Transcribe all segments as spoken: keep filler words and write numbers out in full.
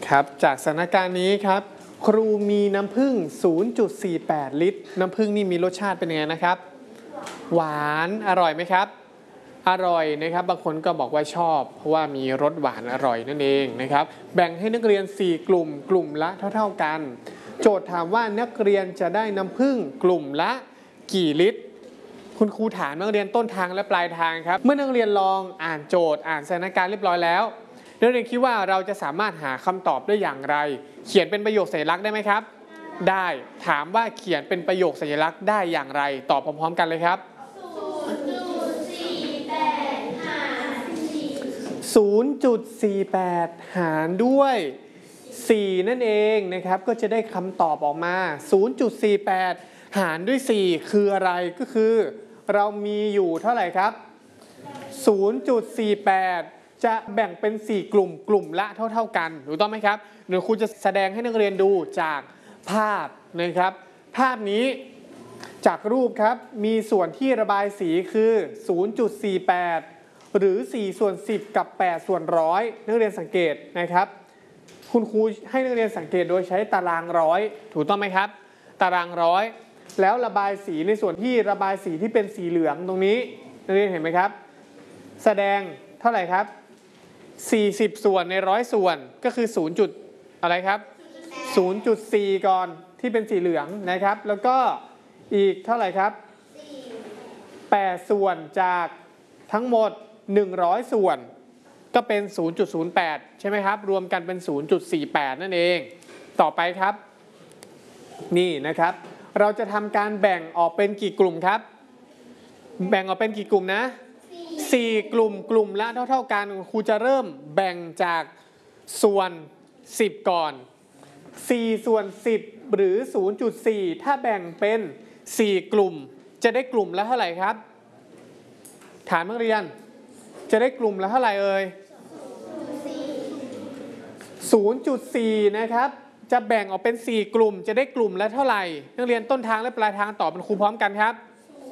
ครับจากสถานการณ์นี้ครับครูมีน้ำผึ้ง ศูนย์จุดสี่แปด ลิตรน้ำผึ้งนี่มีรสชาติเป็นยังไงนะครับหวานอร่อยไหมครับอร่อยนะครับบางคนก็บอกว่าชอบเพราะว่ามีรสหวานอร่อยนั่นเองนะครับแบ่งให้นักเรียนสี่กลุ่มกลุ่มละเท่าๆกันโจทย์ถามว่านักเรียนจะได้น้ำผึ้งกลุ่มละกี่ลิตรคุณครูถามนักเรียนต้นทางและปลายทางครับเมื่อนักเรียนลองอ่านโจทย์อ่านสถานการณ์เรียบร้อยแล้วนักเรียนคิดว่าเราจะสามารถหาคำตอบได้อย่างไรเขียนเป็นประโยคสัญลักษณ์ได้ไหมครับได้ถามว่าเขียนเป็นประโยคสัญลักษณ์ได้อย่างไรตอบพร้อมๆกันเลยครับศูนย์จุดสี่แปด หารด้วยสี่นั่นเองนะครับก็จะได้คำตอบออกมา ศูนย์จุดสี่แปด หารด้วยสี่คืออะไรก็คือเรามีอยู่เท่าไหร่ครับ ศูนย์จุดสี่แปด จะแบ่งเป็นสี่กลุ่มกลุ่มละเท่าๆกันถูกต้องไหมครับเดี๋ยวครูจะแสดงให้นักเรียนดูจากภาพนะครับภาพนี้จากรูปครับมีส่วนที่ระบายสีคือ ศูนย์จุดสี่แปด หรือสี่ส่วนสิบกับแปดส่วนร้อยนักเรียนสังเกตนะครับคุณครูให้นักเรียนสังเกตโดยใช้ตารางร้อยถูกต้องไหมครับตารางร้อยแล้วระบายสีในส่วนที่ระบายสีที่เป็นสีเหลืองตรงนี้นักเรียนเห็นไหมครับแสดงเท่าไหร่ครับสี่สิบส่วนในร้อยส่วนก็คือศูนย์จุดอะไรครับ ศูนย์จุดสี่ ก่อนที่เป็นสีเหลืองนะครับแล้วก็อีกเท่าไหร่ครับแปดส่วนจากทั้งหมดหนึ่งร้อยส่วนก็เป็น ศูนย์จุดศูนย์แปด ใช่ไหมครับรวมกันเป็น ศูนย์จุดสี่แปด นั่นเองต่อไปครับนี่นะครับเราจะทำการแบ่งออกเป็นกี่กลุ่มครับแบ่งออกเป็นกี่กลุ่มนะสี่กลุ่มกลุ่มละเท่าๆกันครูจะเริ่มแบ่งจากส่วนสิบก่อนสี่ส่วนสิบหรือ ศูนย์จุดสี่ ถ้าแบ่งเป็นสี่กลุ่มจะได้กลุ่มละเท่าไหร่ครับถามนักเรียนจะได้กลุ่มละเท่าไหร่เอ่ย ศูนย์จุดสี่ นะครับจะแบ่งออกเป็นสี่กลุ่มจะได้กลุ่มละเท่าไหร่นักเรียนต้นทางและปลายทางตอบเป็นครูพร้อมกันครับ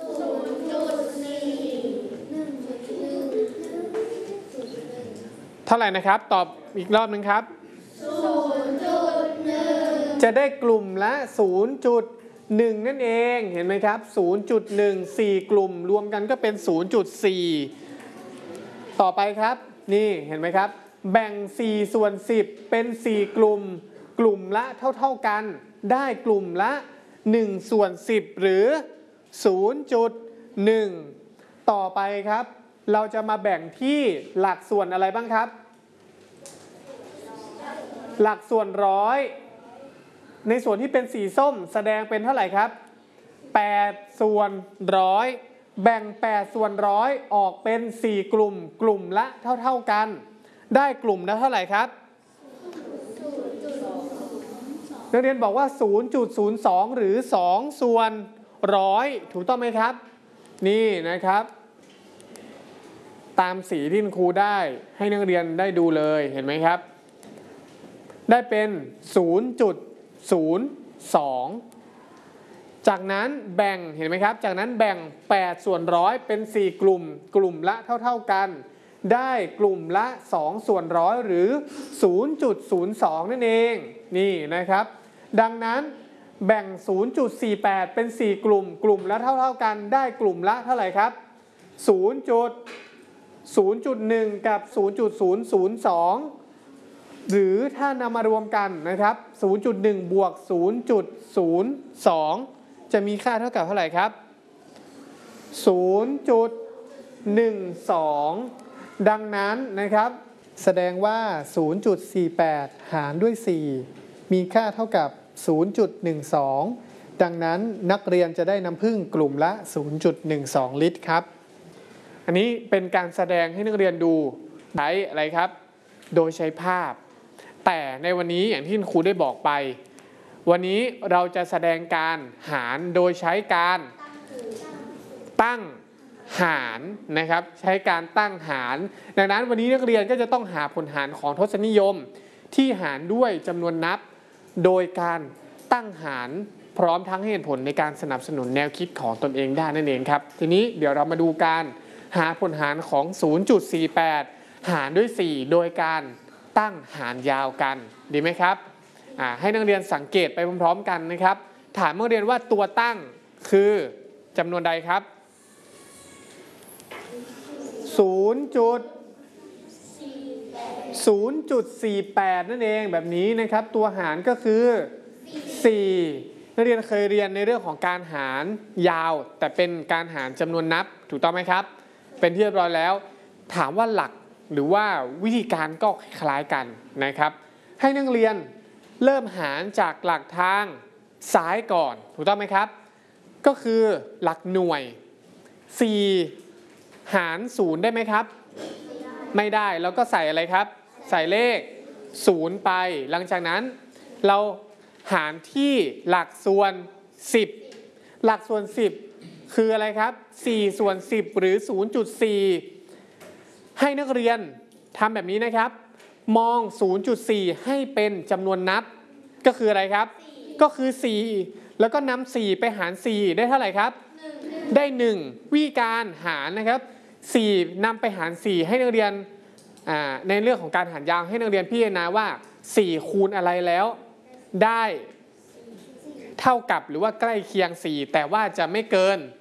เท่าไหร่นะครับตอบอีกรอบนึงครับ ศูนย์จุดหนึ่ง จะได้กลุ่มละ ศูนย์จุดหนึ่ง นั่นเองเห็นไหมครับ ศูนย์จุดหนึ่ง สี่ กลุ่มรวมกันก็เป็น ศูนย์จุดสี่ ต่อไปครับนี่เห็นไหมครับแบ่งสี่ส่วนสิบเป็นสี่กลุ่มกลุ่มละเท่าๆกันได้กลุ่มละหนึ่งส่วนสิบหรือ ศูนย์จุดหนึ่ง ต่อไปครับเราจะมาแบ่งที่หลักส่วนอะไรบ้างครับหลักส่วนร้อยในส่วนที่เป็นสีส้มแสดงเป็นเท่าไหร่ครับแปดส่วนร้อยแบ่งแปดส่วนร้อยออกเป็นสี่กลุ่มกลุ่มละเท่าๆกันได้กลุ่มละเท่าไหร่ครับนักเรียนบอกว่า ศูนย์จุดศูนย์สอง หรือสองส่วนร้อยถูกต้องไหมครับนี่นะครับตามสีที่ครูได้ให้นักเรียนได้ดูเลยเห็นไหมครับได้เป็น ศูนย์จุดศูนย์สอง จากนั้นแบ่งเห็นไหมครับจากนั้นแบ่งแปดส่วนร้อยเป็นสี่กลุ่มกลุ่มละเท่าๆกันได้กลุ่มละสองส่วนร้อยหรือ ศูนย์จุดศูนย์สอง นั่นเองนี่นะครับดังนั้นแบ่ง ศูนย์จุดสี่แปด เป็นสี่กลุ่มกลุ่มละเท่าๆกันได้กลุ่มละเท่าไหร่ครับ ศูนย์จุดศูนย์หนึ่ง กับ ศูนย์จุดศูนย์ศูนย์สอง หรือถ้านำมารวมกันนะครับ ศูนย์จุดหนึ่ง บวก ศูนย์จุดศูนย์สอง จะมีค่าเท่ากับเท่าไหร่ครับ ศูนย์จุดหนึ่งสอง ดังนั้นนะครับแสดงว่า ศูนย์จุดสี่แปด หารด้วยสี่มีค่าเท่ากับ ศูนย์จุดหนึ่งสอง ดังนั้นนักเรียนจะได้น้ำผึ้งกลุ่มละ ศูนย์จุดหนึ่งสอง ลิตรครับอันนี้เป็นการแสดงให้นักเรียนดูใช้อะไรครับโดยใช้ภาพแต่ในวันนี้อย่างที่ครูได้บอกไปวันนี้เราจะแสดงการหารโดยใช้การตั้งหารนะครับใช้การตั้งหารดังนั้นวันนี้นักเรียนก็จะต้องหาผลหารของทศนิยมที่หารด้วยจำนวนนับโดยการตั้งหารพร้อมทั้งเหตุผลในการสนับสนุนแนวคิดของตนเองได้นั่นเองครับทีนี้เดี๋ยวเรามาดูการหาผลหารของ ศูนย์จุดสี่แปด หารด้วยสี่โดยการตั้งหารยาวกันดีไหมครับให้นักเรียนสังเกตไปพร้อมๆกันนะครับถามนักเรียนว่าตัวตั้งคือจำนวนใดครับ ศูนย์จุดสี่แปด นั่นเองแบบนี้นะครับตัวหารก็คือสี่นักเรียนเคยเรียนในเรื่องของการหารยาวแต่เป็นการหารจำนวนนับถูกต้องไหมครับเป็นที่เรียบร้อยแล้วถามว่าหลักหรือว่าวิธีการก็คล้ายกันนะครับให้นักเรียนเริ่มหารจากหลักทางซ้ายก่อนถูกต้องไหมครับก็คือหลักหน่วยสี่หารศูนย์ได้ไหมครับไม่ได้แล้วก็ใส่อะไรครับใส่เลขศูนย์ไปหลังจากนั้นเราหารที่หลักส่วนสิบหลักส่วนสิบคืออะไรครับสี่ส่วนสิบหรือ ศูนย์จุดสี่ ให้นักเรียนทำแบบนี้นะครับมอง ศูนย์จุดสี่ ให้เป็นจำนวนนับก็คืออะไรครับก็คือสี่แล้วก็นำสี่ไปหารสี่ได้เท่าไหร่ครับได้หนึ่งวิธีการหารนะครับสี่นำไปหารสี่ให้นักเรียนในเรื่องของการหารยาวให้นักเรียนพิจารณาว่าสี่คูณอะไรแล้วได้เท่ากับหรือว่าใกล้เคียงสี่แต่ว่าจะไม่เกิน